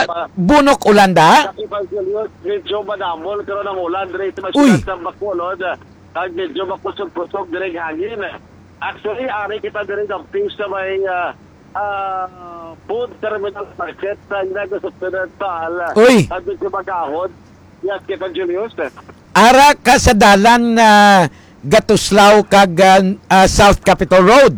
bunok ulanda? Sa Evangelio, medyo manamol karon ng ulan dire sa masukad sa Bacolod. Kag medyo makusog-kusog dire hangin. Actually, ari kita dire ng pings sa may food terminal market sa Inagos Occidental. Kag medyo magahod. Yes, Evangelio. Ara ka sa dalan na Gatuslaw kag South Capitol Road.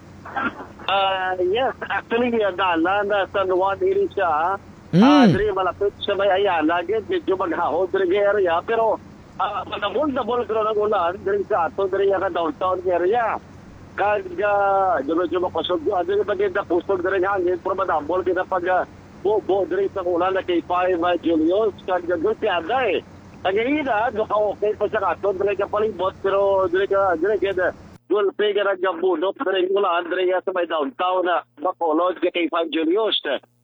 Yes, actually dalan San Juan iri siya. Dire malapit sa may Ayala, medyo maghahod dire area pero manamol karon ang ulan dire sa ato dire ka downtown area. Kag medyo makasog dire maganda kusog dire hangin pero manamol kita pag bobo dire sa ulan na kay 5 Julius kag gulpiada Tagaina, do ka okay pa sa katon, dire ka palibot, pero dire ka gulpe ka nagabunok, dire yung ulan, dire ka sa may downtown na Bacolod, kay 5 Julius.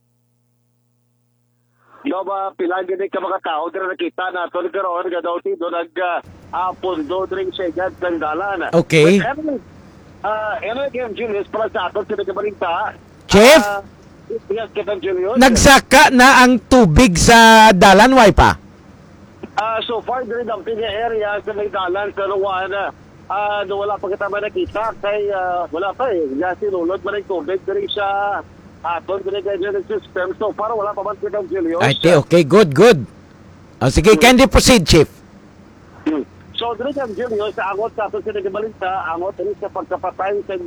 Yo ba, pilagi din ka mga tao, dire nakita na, ito nagkaroon ka daw dito, nag-pundo, dire sa igad ng dalan. Okay. Anyway, kay Julius, para sa aton, sila ka balita. Chief? Yes, kay Julius. Nagsaka na ang tubig sa dalan, way pa? So far, dire ang area sa may dalan sa Luwan, wala pa kita ba nakita kay wala pa sinulod man ang tubig dire sa aton dire kay system. So far, wala pa man kita Julius. Okay, good. Sige, can you proceed, Chief? So dire kay Julius, angot sa aton sila balita, angot rin sa pagkapatay sa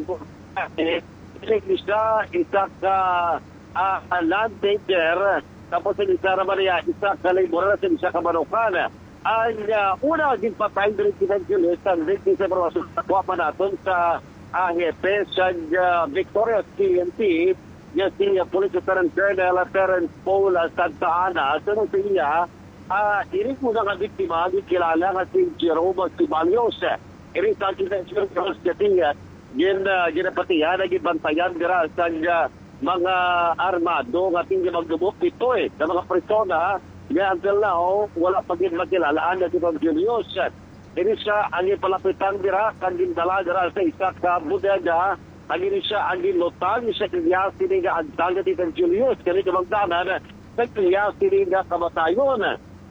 isa ka land taker. Tapos sa Sara Maria, isa kalibura sa isa kabanukan. Ang una din patay din si Julius, ang victim sa mga pa natin sa hepe sa Victoria's TNT, yung si Police Lieutenant Colonel Terence Paul Santa Ana. So nung siya, iris mo na biktima, di kilala nga si Jerome Tibalios. Iris sa kita si Jerome Tibalios, ginapatihan, nagibantayan dira sa mga armado nga tingin magdubok ito sa mga persona nga until now wala pa din makilalaan na si Julius. Ini siya ang ipalapitan dira kanding dala dira sa isa ka bodega ang ini siya ang lotang sa kanya sini nga agdang ti Julius kani ka magdanan sa kanya sini nga kamatayon.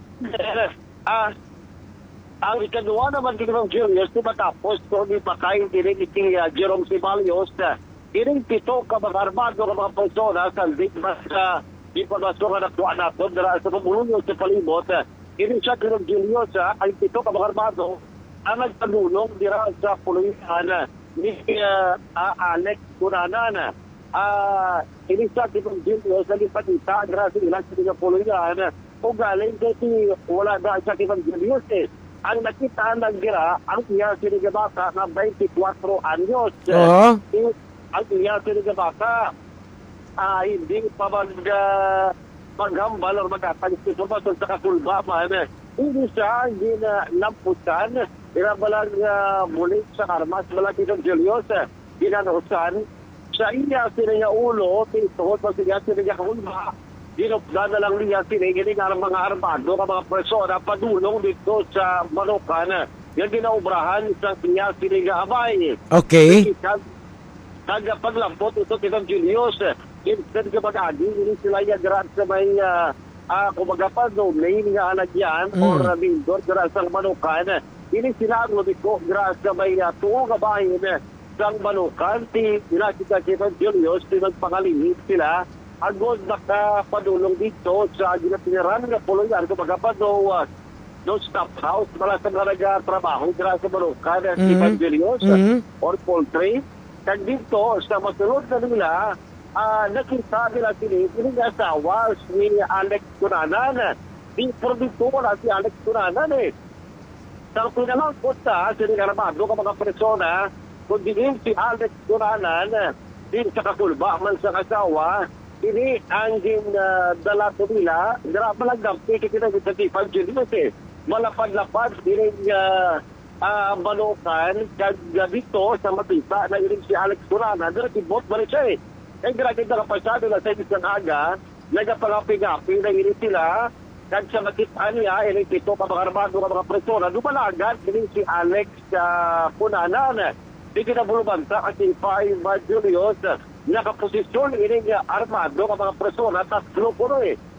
Ang ikadua naman kay Julius di matapos ko ni pakain diri ni Jerome Tibalios. Iring pito ka mga armado ka mga persona sa biktima sa impormasyon na nakuha natin sa pamulunyo sa palibot. Iring siya kay Julius, ang pito ka mga armado ang nagtanulong dira sa pulisan ni Alex Cunanan. Iring siya kay Julius ang ipatita dira sa ilang sa pulisan o galing kasi wala na siya kay Julius Ang nakita ng gira, ang iya sinigabata na 24 anyos. Ang iyati ng bata hindi pa maghambal o mag-atangis sa kasulbaman. Hindi siya ginamputan, irabalang muli sa armas, malaki ng Julius, ginanusan. Sa iya sinaya ulo, tisuhot pa siya sinaya kaulba, ginupdan na lang niya sinigini nga ng mga armado, mga persona, padulong dito sa Manukan. Yan ginaubrahan sa siya sinaya abay. Okay. Paglampot ito kay Julius, instead ka mag-agi, hindi sila yagran sa may kumaga pa domain nga alagyan or lindor gra sa Manukan. Ini sila ang lumiko gra sa may tuong kabahin sa Manukan. Pinakita kay Julius, pinagpangalimit sila. Agod nakapadulong dito sa ginatiniran nga puluyan kumaga pa no staff house, malasang nga trabaho gra sa Manukan si Julius or poultry. Kag dito, sa masulod na nila, nakita nila sila, yung asawa si Alex Cunanan. Por dito wala si Alex Cunanan Sa pinalangkot sila armado ka mga persona, kung din si Alex Cunanan, din sa kakulba man sa asawa, ini ang dala ko nila, malagdampi kita sa Tifal Julius malapad-lapad, din Manukan, kag dito sa Matita na iring si Alex Cunanan, tibot balik siya Kaya grabe na kapasado na sa isang aga, nagapangapi-ngapi na iring sila, kag sa Matita niya, iring pito ka mga armado ka mga persona, dumalagan, iring si Alex Cunanan. Di kinabulubanta kasi 5 Julius, nakaposisyon iring armado ka mga persona, tatlo ko